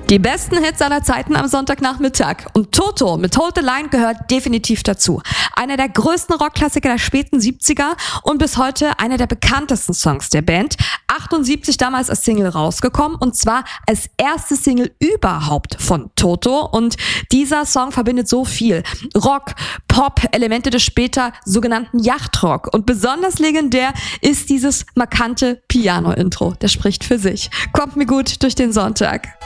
Die besten Hits aller Zeiten am Sonntagnachmittag. Und Toto mit Hold the Line gehört definitiv dazu. Einer der größten Rockklassiker der späten 70er und bis heute einer der bekanntesten Songs der Band. 78 damals als Single rausgekommen und zwar als erste Single überhaupt von Toto. Und dieser Song verbindet so viel. Rock, Pop, Elemente des später sogenannten Yachtrock. Und besonders legendär ist dieses markante Piano-Intro. Das spricht für sich. Kommt mir gut durch den Sonntag.